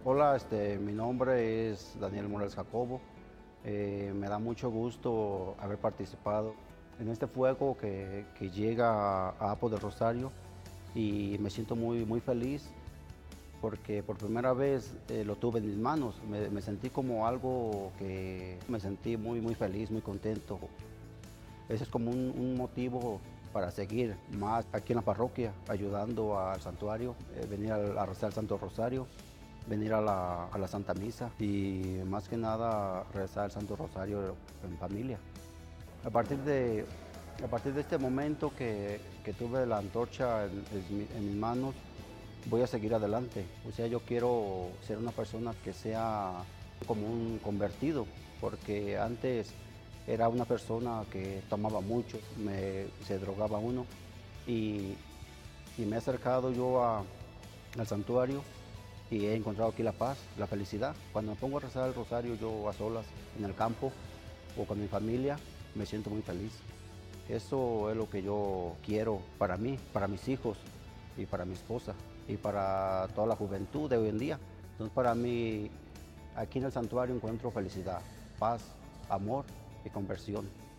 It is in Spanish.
Hola, mi nombre es Daniel Morales Jacobo. Me da mucho gusto haber participado en este fuego que llega a Apo del Rosario y me siento muy feliz porque por primera vez lo tuve en mis manos. Me sentí como algo que me sentí muy feliz, muy contento. Ese es como un motivo para seguir más aquí en la parroquia, ayudando al santuario, venir a rezar el Santo Rosario, venir a la Santa Misa y más que nada rezar el Santo Rosario en familia. A partir de, a partir de este momento que tuve la antorcha en mis manos, voy a seguir adelante. O sea, yo quiero ser una persona que sea como un convertido, porque antes era una persona que tomaba mucho, se drogaba uno y, y me he acercado al santuario y he encontrado aquí la paz, la felicidad. Cuando me pongo a rezar el rosario yo a solas en el campo o con mi familia, me siento muy feliz. Eso es lo que yo quiero para mí, para mis hijos y para mi esposa y para toda la juventud de hoy en día. Entonces para mí aquí en el santuario encuentro felicidad, paz, amor y conversión.